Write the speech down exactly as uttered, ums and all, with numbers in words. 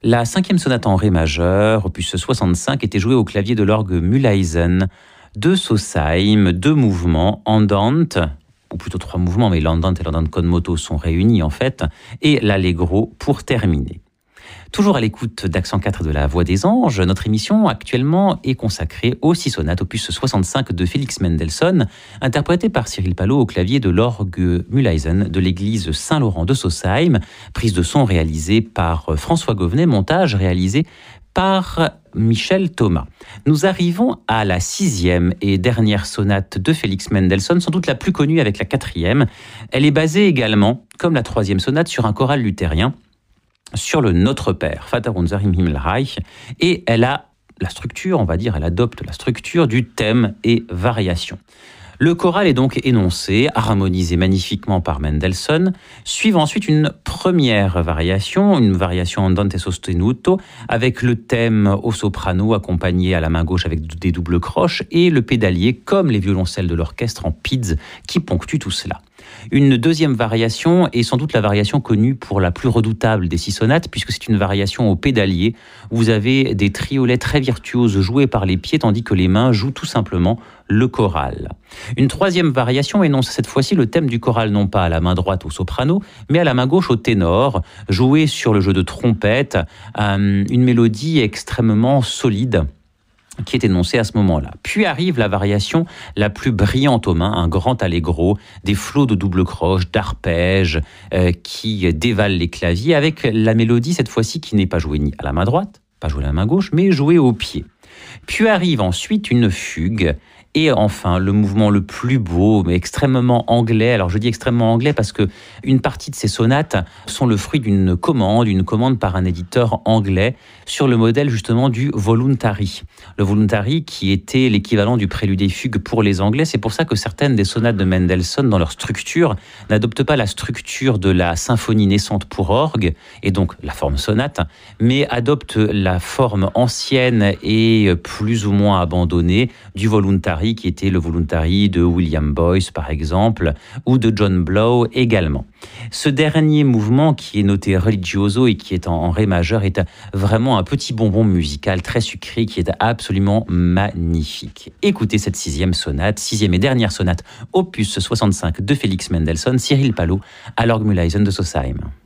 La cinquième sonate en ré majeur, opus soixante-cinq, était jouée au clavier de l'orgue Mühlhausen de Sausheim, deux mouvements, andante, ou plutôt trois mouvements, mais l'andante et l'andante con moto sont réunis en fait, et l'allegro pour terminer. Toujours à l'écoute d'Accent quatre de la Voix des Anges, notre émission actuellement est consacrée aux six sonates opus soixante-cinq de Félix Mendelssohn, interprétées par Cyril Palot au clavier de l'orgue Mühlhausen de l'église Saint-Laurent de Sausheim, prise de son réalisée par François Gauvenet, montage réalisé par Michel Thomas. Nous arrivons à la sixième et dernière sonate de Félix Mendelssohn, sans doute la plus connue avec la quatrième. Elle est basée également, comme la troisième sonate, sur un choral luthérien, sur le Notre Père, Vater unser im Himmelreich, et elle a la structure, on va dire, elle adopte la structure du thème et variation. Le choral est donc énoncé, harmonisé magnifiquement par Mendelssohn, suivant ensuite une première variation, une variation andante sostenuto, avec le thème au soprano accompagné à la main gauche avec des doubles croches, et le pédalier comme les violoncelles de l'orchestre en pizz qui ponctuent tout cela. Une deuxième variation est sans doute la variation connue pour la plus redoutable des six sonates, puisque c'est une variation au pédalier. Vous avez des triolets très virtuoses joués par les pieds, tandis que les mains jouent tout simplement le choral. Une troisième variation énonce cette fois-ci le thème du choral, non pas à la main droite au soprano, mais à la main gauche au ténor, joué sur le jeu de trompette, euh, une mélodie extrêmement solide qui est énoncé à ce moment-là. Puis arrive la variation la plus brillante aux mains, un grand allegro, des flots de double croche, d'arpèges euh, qui dévalent les claviers, avec la mélodie cette fois-ci qui n'est pas jouée ni à la main droite, pas jouée à la main gauche, mais jouée au pied. Puis arrive ensuite une fugue, et enfin, le mouvement le plus beau, mais extrêmement anglais. Alors, je dis extrêmement anglais parce que une partie de ces sonates sont le fruit d'une commande, une commande par un éditeur anglais sur le modèle justement du voluntary. Le voluntary qui était l'équivalent du prélude et fugue pour les Anglais. C'est pour ça que certaines des sonates de Mendelssohn, dans leur structure, n'adoptent pas la structure de la symphonie naissante pour orgue, et donc la forme sonate, mais adoptent la forme ancienne et plus ou moins abandonnée du voluntary, qui était le voluntary de William Boyce par exemple, ou de John Blow également. Ce dernier mouvement qui est noté religioso et qui est en, en ré majeur est vraiment un petit bonbon musical très sucré qui est absolument magnifique. Écoutez cette sixième sonate, sixième et dernière sonate opus soixante-cinq de Félix Mendelssohn, Cyril Palot à l'orgue Mühlhausen de Sausheim.